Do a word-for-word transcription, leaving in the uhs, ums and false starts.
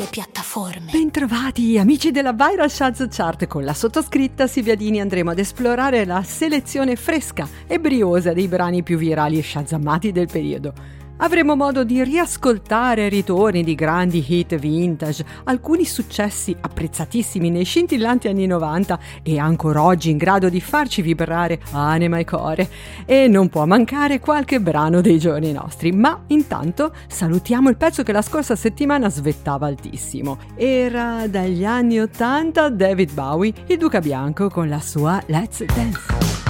le piattaforme. Bentrovati amici della Viral Shaz Chart, con la sottoscritta Silvia Dini andremo ad esplorare la selezione fresca e briosa dei brani più virali e shazammati del periodo. Avremo modo di riascoltare ritorni di grandi hit vintage, alcuni successi apprezzatissimi nei scintillanti anni novanta e ancora oggi in grado di farci vibrare anima e core, e non può mancare qualche brano dei giorni nostri. Ma intanto salutiamo il pezzo che la scorsa settimana svettava altissimo. Era dagli anni ottanta David Bowie, il Duca Bianco con la sua Let's Dance.